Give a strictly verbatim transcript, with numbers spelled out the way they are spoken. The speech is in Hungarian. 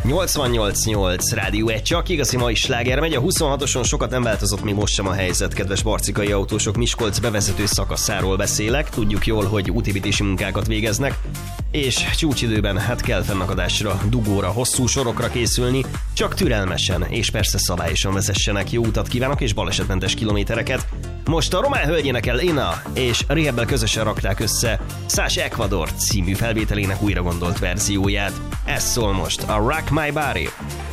nyolcvannyolc nyolc Rádió egy, csak igazi mai sláger megy. A huszonhatoson sokat nem változott, még most sem a helyzet. Kedves barcikai autósok, Miskolc bevezető szakaszáról beszélek. Tudjuk jól, hogy útépítési munkákat végeznek, és csúcsidőben hát kell fennakadásra, dugóra, hosszú sorokra készülni. Csak türelmesen és persze szabályosan vezessenek. Jó utat kívánok és balesetmentes kilométereket. Most a román hölgy énekel Ina és Rihebbel közösen rakták össze Szás Ecuador című felvételének újra gondolt verzióját. Ez szól most a Rock My Body.